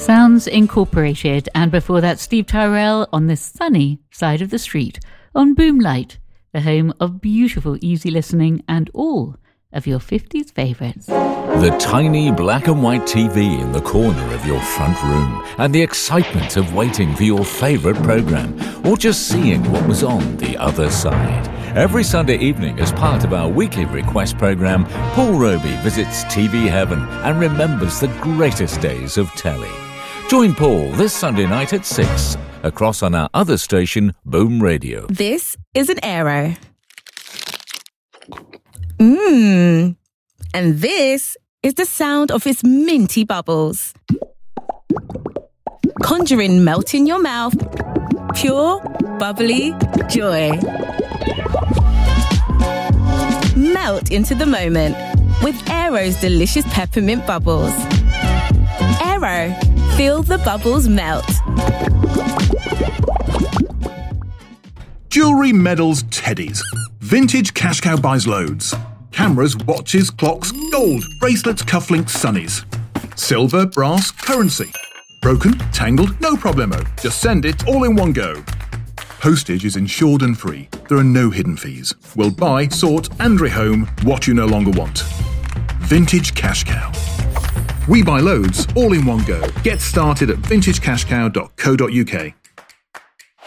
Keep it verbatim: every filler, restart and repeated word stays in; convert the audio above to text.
Sounds Incorporated, and before that Steve Tyrell on the sunny side of the street on Boomlight, the home of beautiful easy listening and all of your fifties favourites. The tiny black and white T V in the corner of your front room and the excitement of waiting for your favourite programme or just seeing what was on the other side. Every Sunday evening, as part of our weekly request programme, Paul Roby visits T V heaven and remembers the greatest days of telly. Join Paul this Sunday night at six, across on our other station, Boom Radio. This is an Aero. Mmm. And this is the sound of its minty bubbles. Conjuring melt in your mouth. Pure, bubbly joy. Melt into the moment with Aero's delicious peppermint bubbles. Aero, feel the bubbles melt. Jewellery, medals, teddies. Vintage Cash Cow buys loads. Cameras, watches, clocks, gold, bracelets, cufflinks, sunnies. Silver, brass, currency. Broken, tangled, no problemo. Just send it all in one go. Postage is insured and free. There are no hidden fees. We'll buy, sort and rehome what you no longer want. Vintage Cash Cow. We buy loads all in one go. Get started at vintage cash cow dot co dot uk.